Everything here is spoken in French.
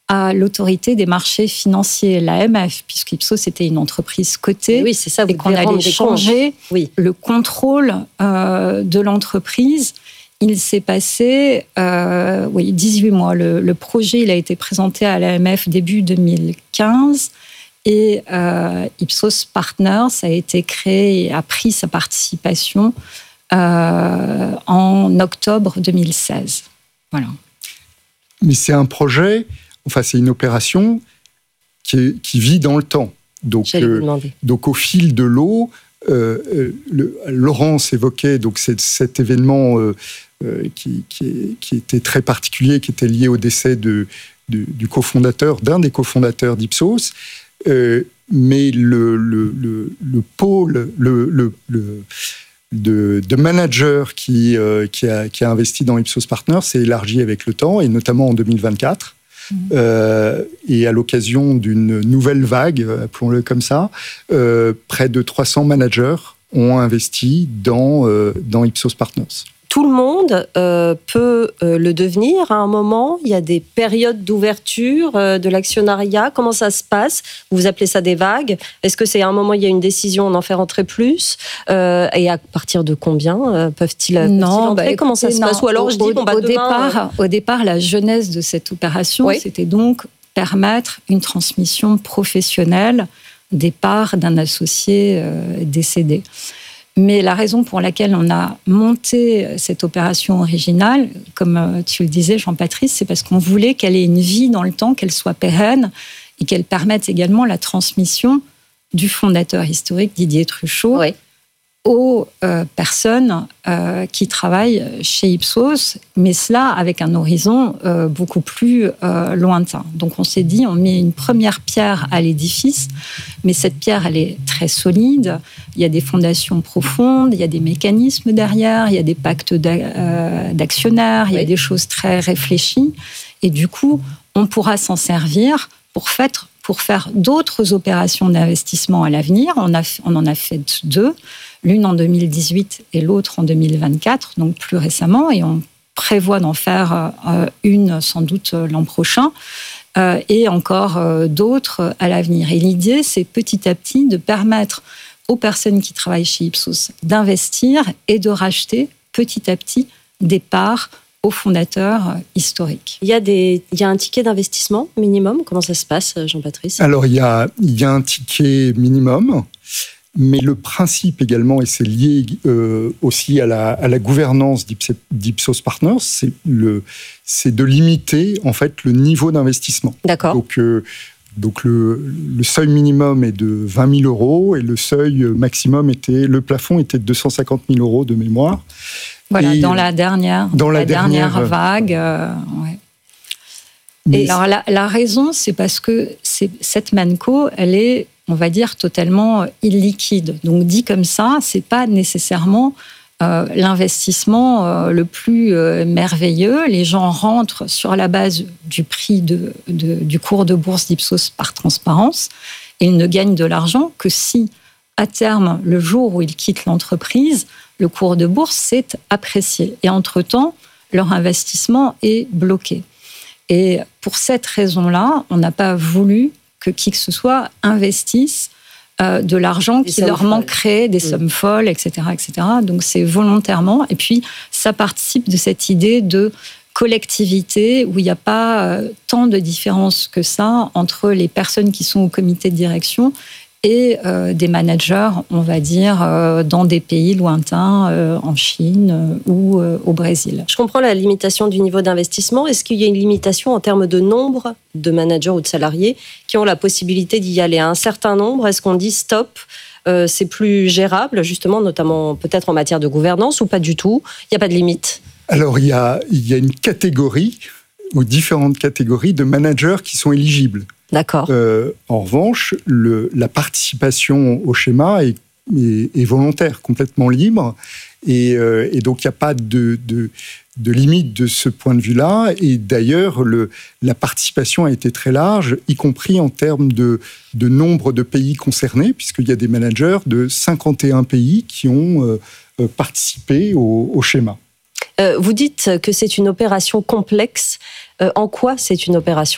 à l'autorité des marchés financiers, l'AMF, puisqu'Ipsos était une entreprise cotée. Oui, c'est ça, vous et qu'on allait changer le contrôle de l'entreprise. Il s'est passé 18 mois. Le projet il a été présenté à l'AMF début 2015 et Ipsos Partners a été créé et a pris sa participation en octobre 2016. Voilà. Mais c'est un projet, c'est une opération qui vit dans le temps. Donc au fil de l'eau, Laurence évoquait donc cet événement qui était très particulier, qui était lié au décès du cofondateur, d'un des cofondateurs d'Ipsos. Mais le pôle de manager qui a investi dans Ipsos Partners s'est élargi avec le temps, et notamment en 2024. Et à l'occasion d'une nouvelle vague, appelons-le comme ça, près de 300 managers ont investi dans Ipsos Partners. Tout le monde peut le devenir à un moment. Il y a des périodes d'ouverture de l'actionnariat. Comment ça se passe ? Vous appelez ça des vagues. Est-ce que c'est à un moment, il y a une décision, on en fait rentrer plus ? Et à partir de combien peuvent-ils entrer ? Comment ça se passe ? Ou alors je dis, au départ, la genèse de cette opération, c'était donc permettre une transmission professionnelle des parts d'un associé décédé. Mais la raison pour laquelle on a monté cette opération originale, comme tu le disais, Jean-Patrice, c'est parce qu'on voulait qu'elle ait une vie dans le temps, qu'elle soit pérenne et qu'elle permette également la transmission du fondateur historique Didier Truchot aux personnes qui travaillent chez Ipsos, mais cela avec un horizon beaucoup plus lointain. Donc on s'est dit, on met une première pierre à l'édifice, mais cette pierre, elle est très solide, il y a des fondations profondes, il y a des mécanismes derrière, il y a des pactes d'actionnaires, il y a des choses très réfléchies, et du coup, on pourra s'en servir pour faire d'autres opérations d'investissement à l'avenir. On en a fait 2, l'une en 2018 et l'autre en 2024, donc plus récemment, et on prévoit d'en faire une sans doute l'an prochain, et encore d'autres à l'avenir. Et l'idée, c'est petit à petit de permettre aux personnes qui travaillent chez Ipsos d'investir et de racheter petit à petit des parts aux fondateurs historiques. Il y a un ticket d'investissement minimum. Comment ça se passe, Jean-Patrice ? Alors, il y a un ticket minimum, mais le principe également, et c'est lié aussi à la gouvernance d'Ipsos Partners, c'est de limiter en fait le niveau d'investissement. D'accord. Donc le seuil minimum est de 20 000 euros et le seuil maximum le plafond était de 250 000 euros de mémoire. Voilà, dans la dernière vague. Et alors la raison, c'est parce que cette Manco, elle est, on va dire, totalement illiquide. Donc dit comme ça, c'est pas nécessairement l'investissement le plus merveilleux. Les gens rentrent sur la base du prix du cours de bourse d'Ipsos par transparence, et ils ne gagnent de l'argent que si, à terme, le jour où ils quittent l'entreprise, le cours de bourse s'est apprécié. Et entre-temps, leur investissement est bloqué. Et pour cette raison-là, on n'a pas voulu que qui que ce soit investisse de l'argent qui leur manquerait, des sommes folles, etc., etc. Donc c'est volontairement. Et puis, ça participe de cette idée de collectivité où il n'y a pas tant de différence que ça entre les personnes qui sont au comité de direction et des managers, on va dire, dans des pays lointains, en Chine ou au Brésil. Je comprends la limitation du niveau d'investissement. Est-ce qu'il y a une limitation en termes de nombre de managers ou de salariés qui ont la possibilité d'y aller à un certain nombre ? Est-ce qu'on dit stop, c'est plus gérable, justement, notamment peut-être en matière de gouvernance, ou pas du tout ? Il n'y a pas de limite ? Alors, il y a une catégorie, ou différentes catégories de managers qui sont éligibles. D'accord. En revanche, la participation au schéma est volontaire, complètement libre. Et donc, il n'y a pas de limite de ce point de vue-là. Et d'ailleurs, la participation a été très large, y compris en termes de nombre de pays concernés, puisqu'il y a des managers de 51 pays qui ont participé au schéma. Vous dites que c'est une opération complexe. En quoi c'est une opération complexe ?